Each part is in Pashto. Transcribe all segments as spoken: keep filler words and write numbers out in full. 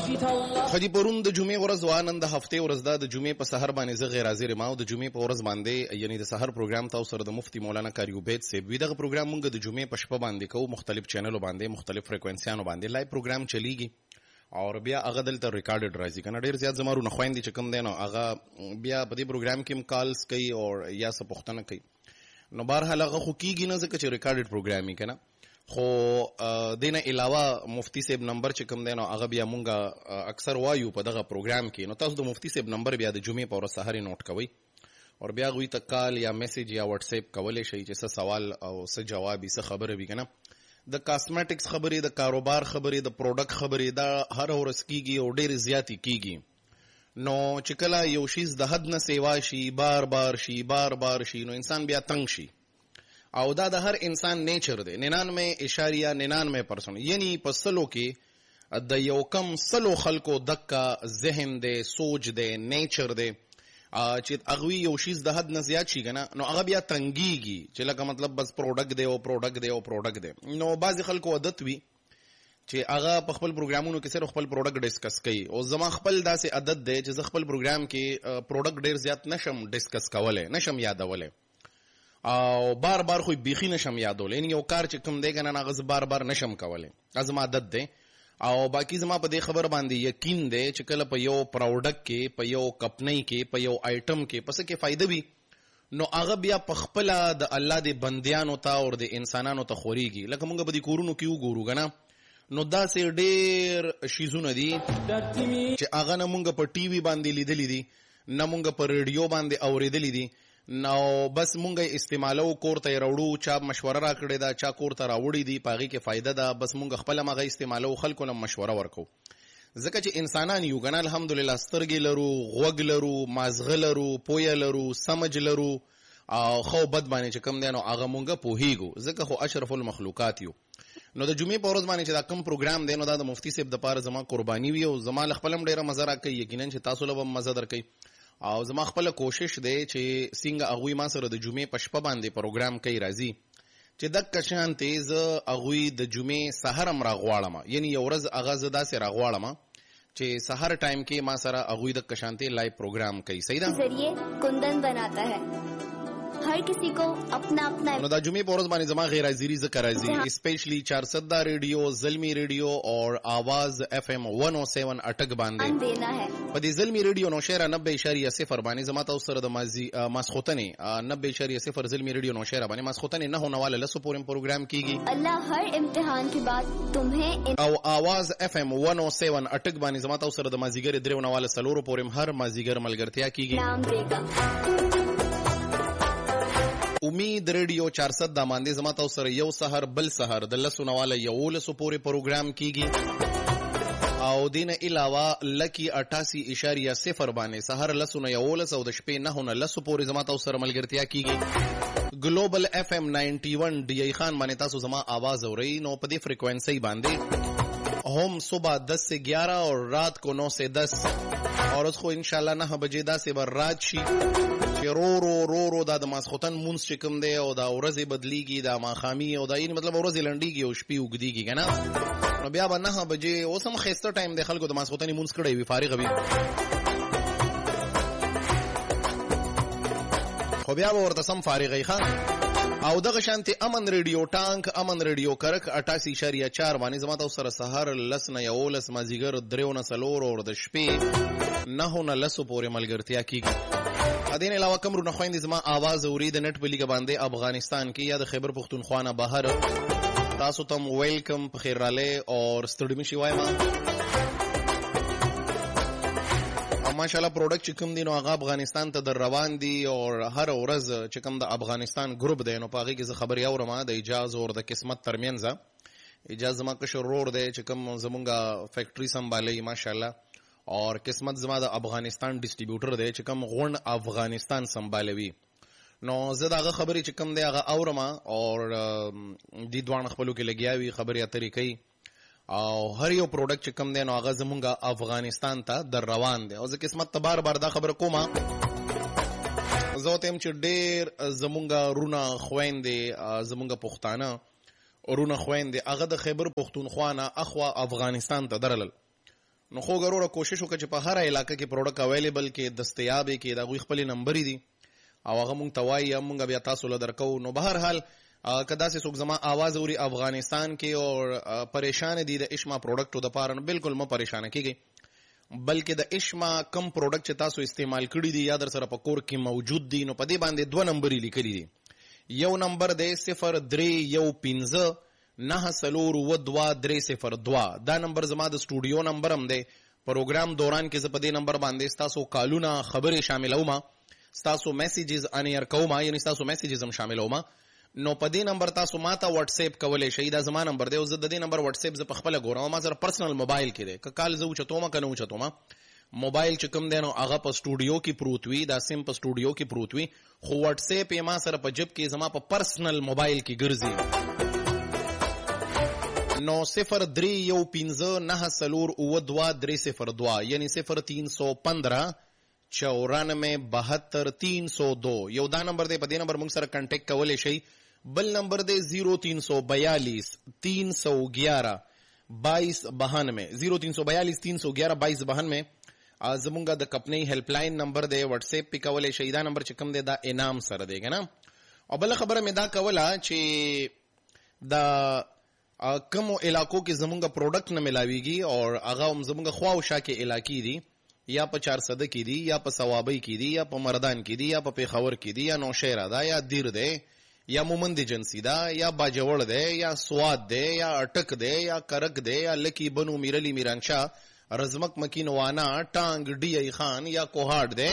خدي پرون د جمعې ورځ وانن د هفته ورځ دا د جمعې په سحر باندې زه غیر حاضر ما او د جمعې په ورځ باندې یعنی د سحر پروګرام تاسو سره د مفتی مولانا قاری عبید صاحب وی دغه پروګرام مونږ د جمعې په شپه باندې کوو مختلف چینلونو باندې مختلف فریکوئنسیانو باندې لایو پروګرام چلیږي او بیا هغه دلته ریکارډډ راځي کنه ډیر زیات زمارو نه خويندې چې کوم دی نو هغه بیا په دې پروګرام کې هم کالز کوي او یا څه پوښتنه کوي نو بهرحال هغه خو کیږي نه ځکه چې ریکارډډ پروګرام یې کنه خو دینه علاوه مفتی صاحب نمبر چې کوم دی نو هغه بیا مونږه اکثر وایو په دغه پروګرام کې نو تاسو د مفتی صاحب نمبر بیا د جمعې په ورځ سحر نوٹ کوئ او بیا غوي ته کال یا میسج یا واتس اپ کولای شي چې څه سوال او څه جواب څه خبره وي کنه د کاسمیټکس خبرې د کاروبار خبرې د پروډکټ خبرې دا هر ورځ کیږي او ډېر زیاتی کیږي نو چې کله یو شیز د حد نه سیوا شي بار بار شي بار بار شي نو انسان بیا تنگ شي او دا د هر انسان نیچر دی ننانوے اشاریه ننانوے پرسنٹ یعنی په سلو کې د یو کم سلو خلکو دکا ذهن دی سوچ دی نیچر دی چې اغوی یو شیز د حد نه زیات شي کنه نو هغه بیا تنګيږي چې لکه مطلب بس پروډکټ دی او پروډکټ دی او پروډکټ دی نو بعضی خلکو عادت وي چې هغه په خپل پروګرامونو کې صرف خپل پروډکټ ډیسکس کوي او زما خپل داسې عادت دی چې زه خپل پروګرام کې پروډکټ ډیر زیات نشم ډیسکس کولای نشم یادولای او بار بار خو بیخي نشم یادول یعنی یو کار چې کوم دی کنه هغه بار بار نشم کولای ازما عادت دی او باقی زما په دې خبر باندې یقین دی چې کله په یو پروډکټ کې په یو کمپنی کې په یو آیټم کې پس کې فائدہ وي نو هغه بیا په خپل د الله د بندیانو ته او د انسانانو ته خوريږي لکه موږ به د کورونو کې وګورو غنا نو دا سه ډېر شیزونه دي چې هغه نه موږ په ټي وي باندې لیدلې دي نه موږ په ریډیو باندې اوریدلې دي نو بس مونږه استعمالو کور ته راوړو چا مشوره را کړې دا چا کور ته راوړې دي پاغي کې فائدہ ده بس مونږ خپل مغه استعمالو خلکو له مشوره ورکو ځکه چې انسانان یو غنا الحمدلله سترګې لرو غوږ لرو مازغه لرو پوهه لرو سمج لرو او خو بد باندې چې کم دی نو هغه مونږه پوهیږو ځکه خو اشرف المخلوقات یو نو د جمعې په ورځ باندې چې دا کم پروګرام دی نو دا د مفتی صاحب د پاره زما قرباني وي او زما خپلم ډیره مزه راکړي یقینا چې تاسو له مزه درکړي او زما خپل کوشش دی چې څنګه اغوی ما سره د جمعې په شپه باندې پروګرام کوي راځي چې د کشان تیز اغوی د جمعې سحر هم راغواړم یعنی یو ورځ اغاز داسې راغواړم چې سحر ټایم کې ما سره اغوی د کشان ته لایو پروګرام کوي صحیح ده ذریعے کندن بناتا ہے ہر کسی کو اپنا اپنا نو دا جمعې په ورځ باندې زما غیر حاضری ذکر راځي اسپیشلی چار سده ریډیو زلمی ریډیو اور آواز ایف ایم ایک سو سات اٹک باندې دینا ہے په دې زلمی ریډیو نوشهره نوے اشاریه صفر باندې زما تاسو سره د مازی ماسختنه نوے اشاریه صفر زلمی ریډیو نوشهره باندې ماسختنه نه هونواله لسو پورم پروګرام کیږي الله هر امتحان کے بعد تمہیں او آواز ایف ایم ایک سو سات اٹک باندې زما تاسو سره د مازیګر درو نواله سلورو پورم هر مازیګر ملګرتیا کیږي نام دے گا امید ریډیو چار سد دا باندې زما تاسو سره یو سحر بل سحر د لسو نواله یو لسو پورې پروګرام کیږي او دینه علاوه لکی اٹھاسی اشاریه صفر باندې سحر لسو نه یو لسو د شپې نه نه لسو پورې زما تاسو سره ملګرتیا کیږي ګلوبل ایف ام نائنٹی ون ڈی ای خان باندې تاسو زما आवाज اورئ نو په دې فریکوئنسی باندې هم صبح دس سے گیارہ اور رات کو نو سے دس اور اس کو انشاءاللہ نہ بجے دا سے بر رات شي چې رو رو رو رو دا د ماسختن مونږ چې کوم دی او دا ورځې بدلیږي دا ماخامي او دا یعنی مطلب ورځې لنډیږي او شپې وګدیږي کنه نو بیا به نه بجې اوس هم خسته ټایم دی خلکو د ماسختن مونږ کړی وي فارغ وي خو بیا به ورته سم فارغی ښه او دغه شانتي امن ریډیو ټانک امن ریډیو کرک اٹھاسی اشاریه چار باندې زما تاسو سره سحر لس نه یولس مازیګر دریو نه څلور اور د شپې نه نه لسو پورې ملګرتیا کیږي ادین علاوه کمرو نه خويندې زما आवाज اورید نت په لیګ باندې افغانستان کې یا د خیبر پختونخوا نه بهر تاسو ته ویلکم په خیر راله اور ستړي مشي وایم ماشاءالله پروډکټ چې کوم دی نو هغه افغانستان ته در روان دي اور هر ورځ چې کوم د افغانستان ګروپ دی نو پاغي کې خبري اورم د اجازه اور د قسمت ترمنځ اجازه ما کشر روړ دی چې کوم زمونږه فیکټری سمبالي ماشاءالله اور قسمت زما د افغانستان ډیسټریبیوټر دی چې کوم غون افغانستان سمبالوي نو زه داغه خبري چې کوم دی هغه اورم اور د دوان خپلو کې لګیاوي خبري اترې کوي او هر یو پروډکټ چې کوم دی نو هغه زمونږه افغانستان ته در روان دی او زه قسمت ته بار بار دا خبره کوم زه تم چې ډېر زمونږه رونه خويندې زمونږه پښتانه رونه خويندې هغه د خیبر پختونخوا نه اخوا افغانستان ته درلل نو خو ګروره کوشش وکړه چې په هر علاقه کې پروډکټ اویلیبل کې دستیاب کې دا غوي خپل نمبر دي او هغه مونږ توای مونږ بیا تاسو له درکو. نو به هر حال کدا سه څوک زما आवाज اوري افغانستان کې او پریشان دي د اشما پروډکټو د پاره، بالکل م پریشان کیږي، بلکې د اشما کم پروډکټ چې تاسو استعمال کړی دي یا در سره په کور کې موجود دي نو په دې باندې دوه نمبر لیکلي دي. یو نمبر دی صفر درې یو پنځه نه سلور و دوا درې صفر دوا. دا نمبر زما د سټوډیو نمبر هم دی. پروګرام دوران کې زه په دې نمبر باندې تاسو کالونه خبرې شاملوم، تاسو میسیجز ان ایر کوم، یعنی تاسو میسیجز هم شاملوم. نو په دې نمبر تاسو ماته واتس اپ کولای شئ. دا زما نمبر دی او زه د دې نمبر واتس اپ ز په خپل ګورم، ما سره پرسنل موبایل کې دی، ک کال زه وچتوم کنه وچتوم موبایل چې کوم دی نو هغه په سټوډیو کې پروت وي، دا سیم په سټوډیو کې پروت وي، خو واتس اپ یې ما سره په جب کې زما په پرسنل موبایل کې ګرځي. نو صفر درې یو پنځه نه سلور او دوا درې صفر دوا، یعنی صفر تین سو پندرہ چورانوے بہتر تین سو دو. یو دا نمبر دی، په دې نمبر موږ سره کنټیکټ کولای شئ. بل نمبر دے زیرو تین سو بیالیس تین سو گیارہ بائیس بہانوے، زیرو تین سو بیالیس تین سو گیارہ بائیس بہانوے. زمونگا دا کپنی ہیلپ لائن نمبر دے، واٹس ایپ پی کولے شیدہ نمبر چکم دے دا انام سر دے گا نا. او بل خبر میں دا کولا چی دا کم علاقوں کی زمونگا پروڈکٹ نہ ملاویگی اور آغا زمونگا خواوشا کے علاقی دی، یا پا چار صدہ کی دی، یا پا سوابی کی دی، یا پا مردان کی دی، یا پا پیخور کی دی، یا نوشیرہ دا، یا دیر دے، یا مومند جنسی دا، یا باجوڑ دے، یا سواد دے، یا اٹک دے، یا کرک دے، یا لکی بنو میرلی میرانشا رزمک مکین وانا ٹانگ ڈی ای خان یا کوهاټ دے.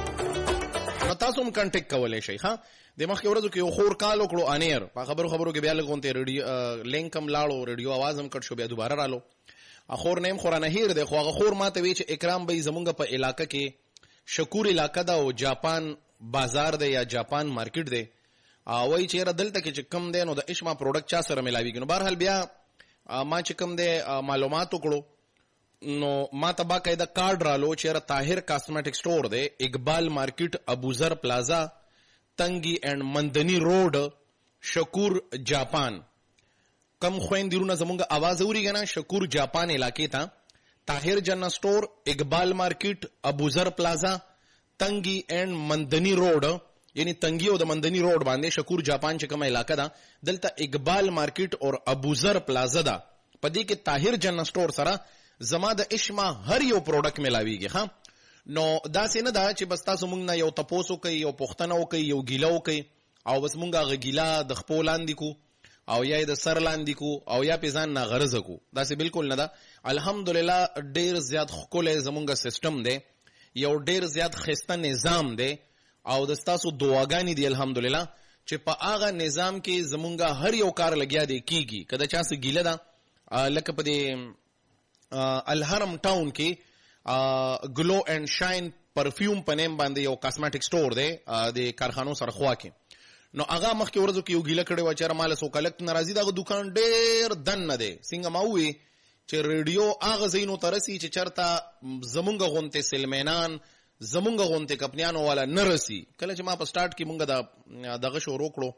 نو تاسو هم کنټیکټ کولای شئ. ها د مخکې ورځو کې یو خور کال وکړو انیر په خبرو خبرو کې بیا لګونته ریډیو لینک هم لاړو، ریډیو आवाज هم کټ شو، بیا دوباره رالو. اخور نیم خورانه هیر دی، خو هغه خور ماته وی چې اکرام به زمونږ په علاقه کې شکور علاقه دا او جاپان بازار دی یا جاپان مارکیټ دی، او وای چې را دلته کې چې کم دی نو د اشما پروډکټ چا سره ملاویږي. نو بهرحال بیا ما چې کم دی معلومات وکړو نو ما ته باقاعده کارډ رالو چې را طاهر کاسمیټک سٹور دی، اقبال مارکیټ، ابوذر پلازا، تنگی اینڈ مندنی روڈ، شکور جاپان. کم خويندرونه زمونږ आवाज اوري کنه شکور جاپان علاقې ته طاهر جنرل سٹور، اقبال مارکیټ، ابوذر پلازا، تنگی اینڈ مندنی روڈ، یعنی تنگی او د مندنی روڈ باندې شکور جاپان چې کومه علاقه ده دلته اقبال مارکیټ او ابوذر پلازا ده. پدې کې طاهر جنرل سٹور سره زما د اشما هر یو پروډکټ ملاویږي. ها نو دا سینه دا چې بس تاسو مونږ نه یو تپوسو کوي، یو پښتنه کوي، یو ګیلو کوي، او بس مونږه غګیلا د خپولاندې کو او یا د سرلاندې کو او یا پیزان نه غرض کو، دا سه بالکل نه ده. الحمدلله ډیر زیات خپل زمونږه سیستم دی، یو ډیر زیات خسته نظام دی او د تاسو دعاګانی دی الحمدلله چې په هغه نظام کې زمونږه هر یو کار لګیا دی کیږي. کله چا سه ګیله ده لکه په دې الحرم ټاون کې گلو اینڈ شاین پرفیوم په نیم باندې یو کاسمیټک سٹور دی د کارخانو سره خوا کې. نو هغه مخکې ورځو کې یو ګیله کړی و چې مال سو کلکټ ناراضي دغه دکان ډیر دن نه دی. څنګه ما وی چې ریډیو هغه زینو ترسي چې چرته زمونږ غونته سلمینان زمونږ غونته کپنیانو والا نرسي. کله چې ما په سٹارټ کې مونږ دا دغه شو روکړو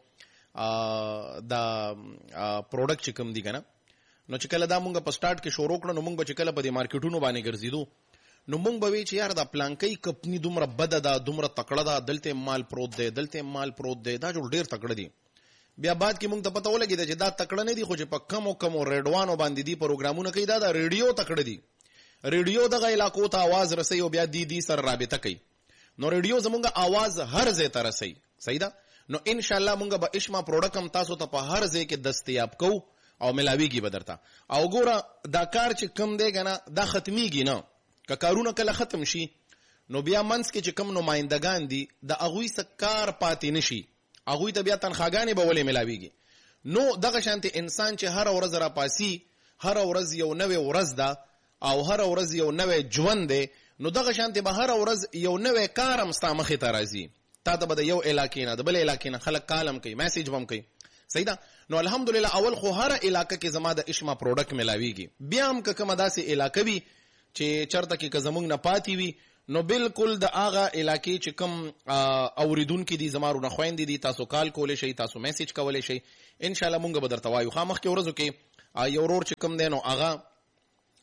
دا پروډکټ چې کوم دی کنه، نو چې کله دا مونږ په سٹارټ کې شروع کړو نو مونږ به چې کله په دې مارکیټونو باندې ګرځیدو نو مونږ به وی چې یار دا پلانکۍ کپنی دومره بد ده، دومره تکړه ده، دلته مال پروت دی، دلته مال پروت دی، دا جوړ ډیر تکړه دی. بیا بعد کې مونږ ته پته ولګی چې دا تکړه نه دي، خو چې په کم او کم ریډوانو باندې دی پروګرامونه کوي، دا د ریډیو تکړه دي. ریډیو دغه علاقو ته आवाज رسي او بیا دی دی سره رابطه کوي. نو ریډیو زمونږه आवाज هر ځای ته رسي، صحیح ده. نو ان شاء الله مونږ به اشما پروډکټ هم تاسو ته په هر ځای کې دستیاب کوو او ملاویږي بدرته. او ګوره دا کار چې کم دی کنه دا ختمیږي نه، که کارونه کله ختم شي نو بیا منځ کې چې کم نمائندگان دي د هغوی څخه کار پاتې نشي، هغوی ته بیا تنخواګانې به ولې ملاویږي. نو دغه شانتي انسان چې هر ورځ را پاسي، هر ورځ یو نوې ورځ ده او هر ورځ یو نوې ژوند دی، نو دغه شانتي به هر ورځ یو نوې کار هم ستا مخې ته راځي. تا ته به د یو علاقې نه د بل علاقې نه خلک کالم کوي، میسیج هم کوي، صحیح ده. نو الحمدلله اول خو هر علاقه کې زما د اشما پروډکټ ملاویږي. بیا هم که کومه داسې علاقه وي چې چرته کې که زمونږ نه پاتې وي نو بالکل د هغه علاقې چې کوم اوریدونکي دي زما رونه خویندې دي، تاسو کال کولی شئ، تاسو میسیج کولی شئ، انشاءالله مونږ به درته وایو. خامخکې ورځو کې یو ورور چې کوم دی نو هغه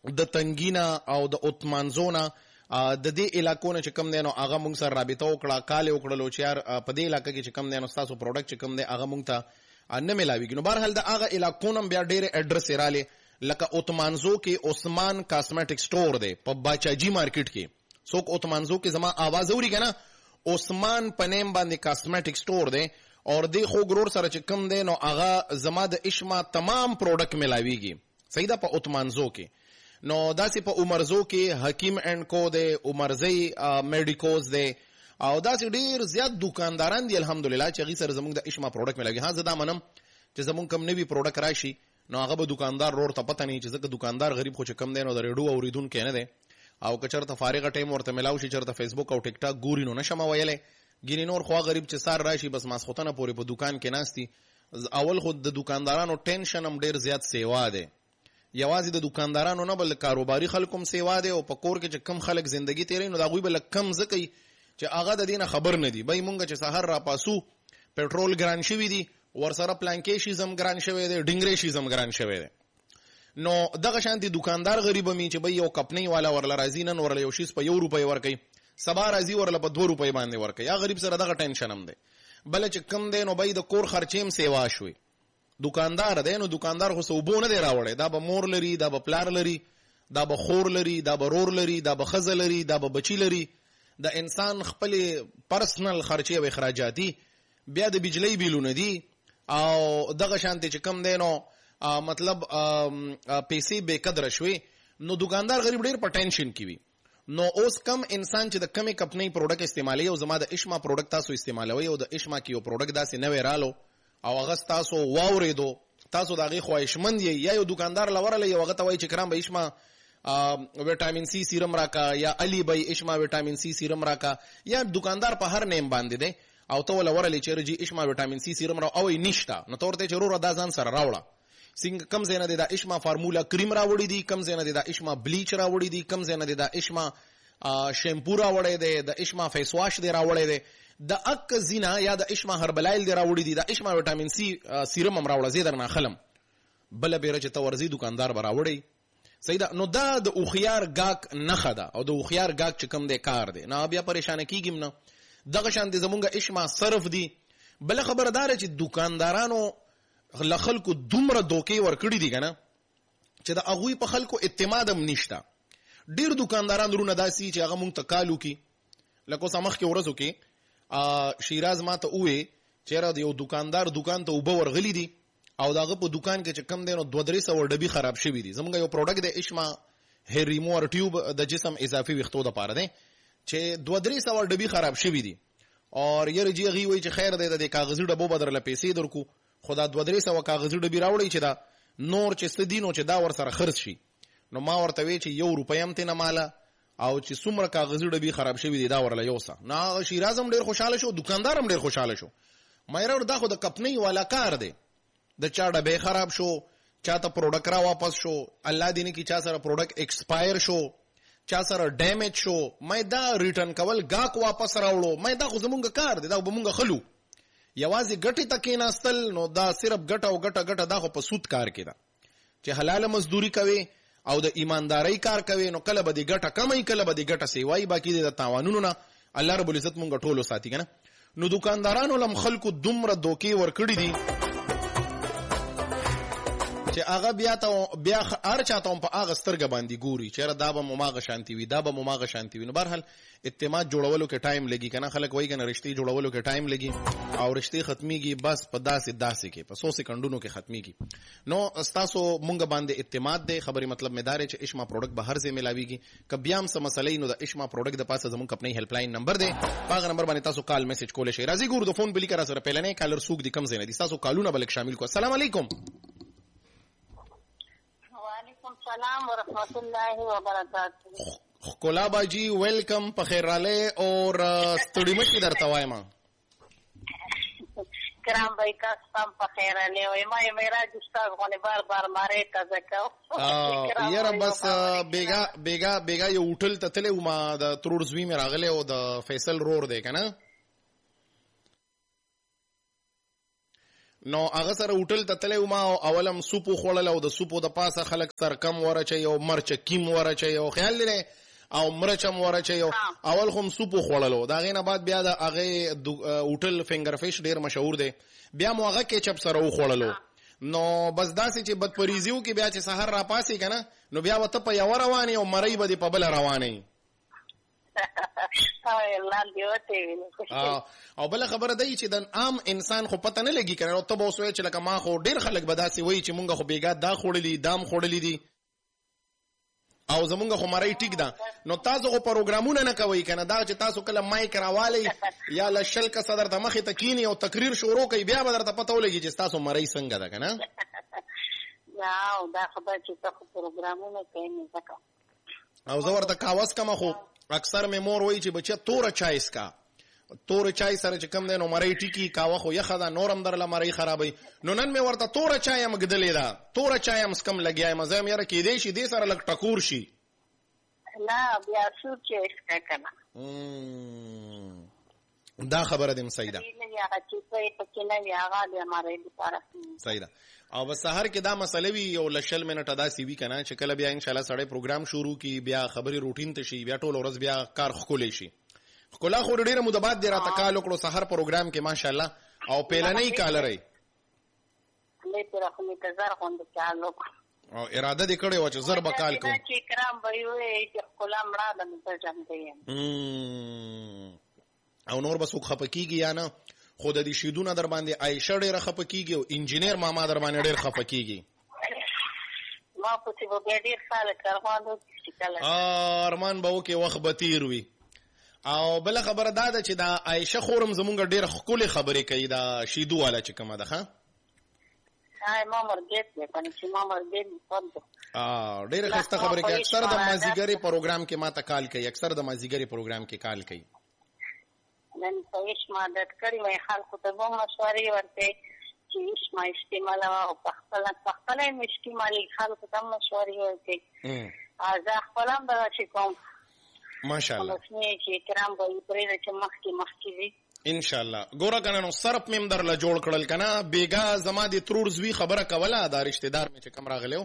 د تنګینا او د اوتمانزونا د دې علاقو نه چې کم دی نو هغه موږ سره رابطه وکړه، کال یې وکړلو چې یار په دې علاقه کې چې کم دی نو ستاسو پروډکټ چې کم دی هغه موږ ته نه میلاویږي. نو بهرحال د هغه علاقو نه بیا ډېرې اډرس یې رالې، لکه اوتمانزو کې عثمان کاسمیټک سټور دی په باچاجي مارکیټ کې. څوک اوتمانزو کې زما آواز اوري که نه، عثمان په نیم باندې کاسمیټک سټور دی اور دی خو ګرور سره چې کم دی نو هغه زما د اشما تمام پروډکټ میلاویږي. صحیح ده، په اوتمانزو کې. نو داسې په عمرزو کې حکیم اینڈ کو دی، عمرزی میډیکوز دی او داسې ډیر زیات دکانداران دي الحمدلله چې هغوی سره زموږ د اشما پروډکټ میلاوي. ها زه دا منم چې زموږ کم نوي پروډکټ راشي نو هغه به دکاندار رور ته پته نه وي، چې ځکه دکاندار غریب خو چې کم دی نو د ریډیو اوریدونکی نه دی، او که چېرته فارغه ټایم ورته میلاو شي چېرته فیسبوک او ټیک ټاک ګوري نو نشم ویلی. ګینې نور خو غریب چې سار راشي بس ماسخوتنه پورې په دکان کې ناستي. اول خو د دکاندارانو ټینشن هم ډیر زیات سیوا دی، یوازې د دکاندارانو نه بل کاروباري خلکو هم سیوا دی، او په کور کې چې کم خلک زندگی تیروي نو د هغوی به لږ کم ځکه کوي چې هغه د دې نه خبر نه دي. بای مونږ چې سهار را پاسو پټرول ګران شوي دي، ورسره پلانکیشیزم ګران شوی دی، ډنګریشیزم ګران شوی دی. نو دغه شانتي دکاندار غریب می چې بای یو کپنۍ والا ورله راځي، نن ورله یو شیز په یو روپۍ ورکوي، سبا راځي ورله په دوه روپۍ باندې ورکوي. یا غریب سره دغه ټینشن هم دی. بله چې کم دی نو بای د کور خرچې هم سیوا شوي. دکاندار دی نو دکاندار خو اوبو نه دی راوړی، دا به مور لري، دا به پلار لري، دا به خور لري، دا به رور لري، دا به ښځه لري، دا به بچي لري. د انسان خپل پرسنل خرچې او اخراجاتي، بیا د بجلی بیلونه دي او دغه شانتي چې کم دی نو مطلب پیسې بې قدره شوي. نو دکاندار غریب ډیر په ټینشن کې وي. نو اوس کم انسان چې د کمې کمپنۍ پروډکټ استعمالوي او زما د اشما پروډکټ تاسو استعمالوي او د اشما کې یو پروډکټ داسې نوی رالو او هغه تاسو واورېدو، تاسو د هغې خواهشمند یې، یا یو دکاندار لورلی یو هغه ته وایي چې کرام به اشما ویټامین سی سیرم راکا، یا علی بای اشما ویټامین سی سیرم راکا، یا دکاندار په هر نیم باندې دی او ته وله ورلی چې رجي اشما ویټامین سی سیرم را او نشته، نو ته ورته چې وروره دا ځان سره راوړه. څنګه کم ځای نه دی دا اشما فارمولا کریم راوړی دی، کم ځای نه دی دا اشما بلیچ راوړی دی، کم ځای نه دی دا اشما شیمپو راوړی دی، د اشما فیس واش دی راوړی دی، د اک زینا یا د اشما هربلایل دی راوړی دی، د اشما ویټامین سی سیرم هم راوړه، زه درنه خلم بله بیره چې ته ورځي دکاندار به راوړی. صحیح ده. نو دا د اوخیار ګاک نښه ده او د اوخیار ګاک چې کم دی کار دی، نه بیا پریشانه کېږم نه. دغه شان دی زمونږ اشما صرف دی. بله خبره دا ده چې دکاندارانو له خلکو دومره دوکې ورکړي دي که نه چې د هغوی په خلکو اعتماد هم نشته. ډېر دکانداران درونه داسې چې هغه مونږ ته کال وکړي. لکه اوس مخکې ورځو کې شیراز ما ته ووې چې یاره د یو دکاندار دکان ته اوبه ورغلي دي او د هغه په دکان کې چې کم دی نو دوه درې سوه ډبي خراب شوي دي. زمونږ یو پروډکټ دی اشما هیر ریموور ټیوب د جسم اضافي ویښتو دپاره دی چې دوه درې سوه ډبي خراب شوي دي اور یاره جي هغوی وایي چې خیر دی د دې کاغذي ډبو به درله پیسې درکو، خو دا دوه درې سوه کاغذي ډبي راوړئ چې دا نور چې څه دي نو چې دا ورسره خرڅ شي. نو ما ورته وی چې یو روپۍ هم تېنه ماله او چې څومره کاغذي ډبي خراب شوي دي دا ورله یوسه. نو هغه شیراز هم ډېر خوشحاله شو، دکاندار هم ډېر خوشحاله شو. ما یې راوړ دا خو د کمپنۍ والا کار دی، د چا ډبې خراب شو، چا ته پروډکټ را واپس شو، الله دې نه کړي چا سره پروډکټ ایکسپایر شو، چا سره ډیمیج شو، ما دا ریټرن کول ګاک واپس راوړو. ما دا خو زمونږ کار دی، دا به مونږ خلو. یوازې ګټې ته کېناستل نو دا صرف ګټه او ګټه ګټه دا خو په سود کار کې ده چې حلاله مزدوري کوي او د ایماندارۍ کار کوي نو کله به دې ګټه کموي، کله به دې ګټه سیوایي، باقي د تاوانونو نه الله رب العزت مونږ ټولو ساتي که نه. نو دکاندارانو لم خلکو دومره دوکې ورکړي دي چې هغه بیا ته بیا هر چاته هم په هغه سترګه باندې ګوري چې یاره دا به مماغه شانتي وي، دا به مماغه شانتي وي. نو بهرحال اعتماد جوړولو کې ټایم لګي که نه، خلک وایي که نه رشتې جوړولو کې ټایم لګي او رشتې ختمیږي بس په داسې داسې کې په څو سکندونو کې ختمیږي. نو ستاسو مونږ باندې اعتماد دی. خبرې مطلب مې دا دی چې اشما پروډکټ به هر ځای میلاویږي. که بیا هم څه مسئله نو د اشما پروډکټ د پاسه زموږ کمپنۍ هیلپ لاین نمبر دی، په هغه نمبر باندې تاسو کال میسج کولی شئ. راځئ ګورو د فون په لیکه را سره پیلنی کالر څوک دي، کم ځای نه دي، ستاسو کالونه به لږ شامل کړو. السلام علیکم. السلام ورحمۃ اللہ وبرکاتہ. ښکلا باجی ویلکم، په خیر رالی اور ستړي مشي درته وایم. کرام بھائی کا سلام په خیر رالی وای ما معراج استاد غونې بار بار ماره تازه کو. یاره بس بیګا بیګا بیګا یو هوټل ته تللی وم، د ترور زوی مې راغلی او د فیصل رور دی که نه. نو هغه سره هوټل ته تللی ما اولم سوپ وخوړل او د سوپو د پاسه خلک سرکم ورچوي او مرچ کیم ورچوي او خیال لري او مرچم ورچوي اول خو سوپ وخوړلو دا غینه بعد بیا د هغه هوټل فینګر فش ډیر مشهور دی بیا مو هغه کیچپ سره وخوړلو نو بس داسې چې بدپریزیو کې بیا چې سحر را پاسې کنه نو بیا وته په یو رواني او مړی به په بل رواني او بل خبره دی چې د عام انسان خو پته نه لګي کنه او ته به وسوي چې لکه ما خو ډیر خلک به داسې وایي چې مونږ خو بیګا دا خوړلی دام خوړلی دي او زمونږ خو مړی ټیک ده نو تاسو خو پروګرامونه نه کوي کنه دا چې تاسو کله مایک راوالي یا لشل کا صدر د مخې تکینی او تقریر شروع کوي بیا به درته پته ولګي چې تاسو مړی څنګه ده کنه او دا خبره چې تاسو پروګرامونه کوي نه ځکه او زه ورته کاوس کما خو اکثر مې مور وایي چې بچا تور چای اسکا تور چای سره چې کم دی نو مړی ټیکی کاوه خو یخه ده نورم درله مړی خرابوي نو نن مې ورته تور چای هم ګدلې ده تور چای هم سکم لګیا یم زه مې یاره کېدی شي دې سره لږ ټکور شي نه بیا سور چای اسکا کنه دا خبره دې صحیح ده صحیح ده او بس سحر کې دا مسله وی او لشل منټه دا سی وی کنه چې کله بیا ان شاء الله سړی پروګرام شروع کی بیا خبري روټین ته شي بیا ټول ورځ بیا کار خولې شي خلا خو ډیره مده بعد دی را تکالو کړو سحر پروګرام کې ماشاءالله او پیلنې کال رہی له تر خو می تزار خوند چالو او اراده دې کړې و چې ضرب کال کو چې کرام به وي چې خلا مړه د مترجم دی او نور بس خپکیږي یا نه خود دې شیدونه در باندې عائشه ډېر خپکیږي او انجینیر ماما در باندې ډېر خپکیږي ما په څه به ډېر سال کارمانو چې کله ارمان به وکي وخت به تیر وي او بل خبره دا ده چې دا عائشه خورم زمونږ ډېر خولي خبرې کوي دا شیدو والا چې کومه ده ها هاي ما مرګت نه کنه چې ما مرګت پد ا ډېر خسته خبرې کوي اکثر د مازیګری پروګرام کې ما ته کال کوي اکثر د مازیګری پروګرام کې کال کوي نن پېښ ما د کړي مې خلکو ته مو مشورې ورته چې هیڅ ما استعمال او په خپل په خپل مې استعمال خلکو ته مشورې ورته ا زه خپل هم دا چې کوم ماشاءالله نو چې کرام به پرې چې مخکې مخکې ان شاء الله ګوره کنه نو صرف مم در له جوړ کړل کنه بیګا زما دي ترور زوی خبره کوله دا رشتہ دار مې چې کم راغلو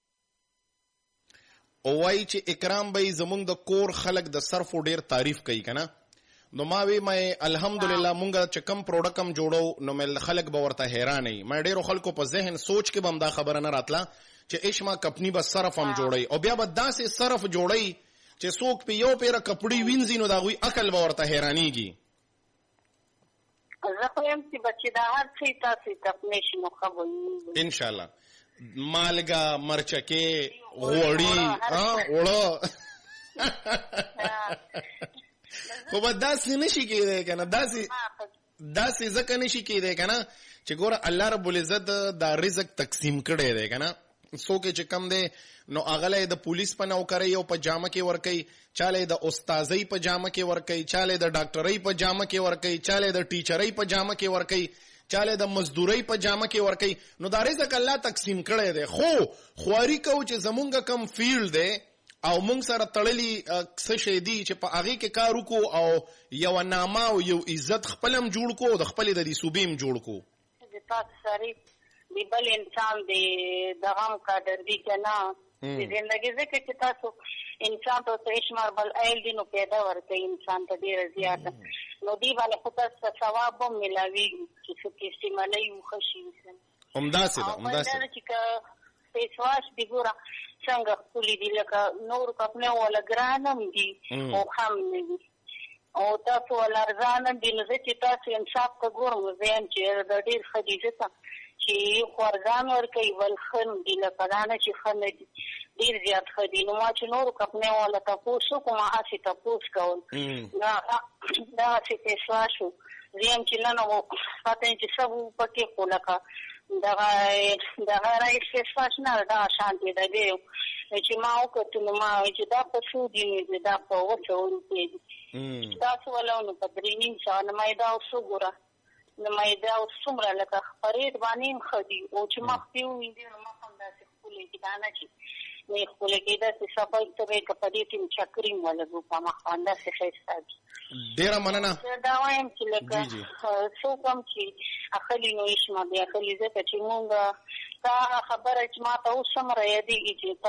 او وای چې اکرام به زمونږ د کور خلک د صرف ډیر تعریف کوي کنه نو ما وی مې الحمدلله مونږه چې کم پروډکټم جوړو نو مل خلک به ورته حیران نه مې ډیرو خلکو په ذهن سوچ کې بم دا خبره نه راتله چې اشما کمپنی بس صرف هم جوړي او بیا به داسې صرف جوړي چې څوک په یو پیره کپړی وینځي نو دا غوي عقل به ورته حیرانيږي زه خو هم چې بچی دا هر څه تاسو ته نشم خبرې ان شاء الله مالګه مرچکه غوړی ها وړو خو به داسې نشي کېدی کنه داسې داسې ځکه نشي کېدی کنه چې ګوره الله رب العزت دا رزق تقسیم کړی دی کنه څوک چې کم دی نو اغله د پولیس په نوکری او په جامه کې ورکي چاله د استادۍ په جامه کې ورکي چاله د ډاکټرۍ په جامه کې ورکي چاله د ټیچرۍ په جامه کې ورکي چاله د مزدورۍ په جامه کې ورکي نو دا رزق الله تقسیم کړی دی خو خواري کو چې زمونږ کم فیلډ دی او مونږ سره تړلي څه شي دي چې په هغه کې کار وکړو او یو نامه او یو عزت خپلم جوړ کو د خپل د دې صوبېم جوړ کو د تاسو سره دی بل انسان دی دغه کا دردي کنه د ژوندۍ ځکه چې تاسو انسان ته تشمار بل ایل دي نو پیدا ورته انسان ته ډیر زیات نو دی باندې خو تاسو ثواب هم ملاوي چې څه کې استعمالي وخشي همداسې ده همداسې چې فیسواش دی ګوره څنګه خولي دي لکه نور خپل ولا ګرانم دي او هم نه دي او تاسو ولا ارزان دي نو چې تاسو انصاف ته ګورم زين چې د ډیر خديجه چې خورځان ورکوي ول خن دی لکه دانه چې خن ډیر زیات خدي نو ما چې نور خپل ولا تاسو کومه هسي تاسو کول دا دا چې فیسواشو زين چې نه نو پاتې چې سبو پکې کولکه دا دا راي فیسواش نه دا شانتي دی چې ما وکړم ما چې دا په شو دی دا په وڅو دی تاسو ولونو په درینګ ځان ما دا وسوګره نو مې دا څومره لکه خرید باندې خدي او چې مخکې وې دي نو ما هم دا څه خولې کې دا نه چې مې خولې کې دا څه صفای ته به کپدې تیم چکریم ولا په ما خاندا څه خېستا ډیره مننه. دا وایم چې لکه څوک هم چې اخلي نو یې شمه بیا اخلي ځکه چې مونږ دا خبره چې ما ته اوس هم را یادېږي چې